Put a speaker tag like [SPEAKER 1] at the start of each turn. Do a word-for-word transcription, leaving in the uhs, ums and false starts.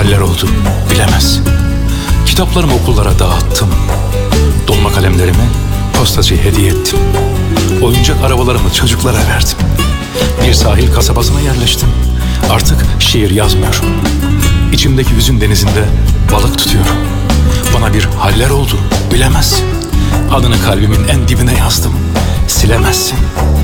[SPEAKER 1] neler oldu bilemez. Kitaplarımı okullara dağıttım. Dolma kalemlerimi postacıya hediye ettim. Oyuncak arabalarımı çocuklara verdim. Bir sahil kasabasına yerleştim. Artık şiir yazmıyorum. İçimdeki hüzün denizinde balık tutuyorum. Bana bir haller oldu bilemezsin. Adını kalbimin en dibine yazdım. Silemezsin.